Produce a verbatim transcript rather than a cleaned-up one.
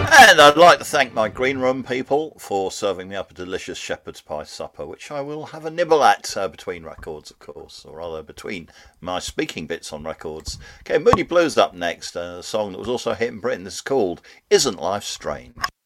And I'd like to thank my green room people for serving me up a delicious shepherd's pie supper, which I will have a nibble at uh, between records, of course, or rather between my speaking bits on records. Okay, Moody Blues up next, a song that was also a hit in Britain. This is called Isn't Life Strange?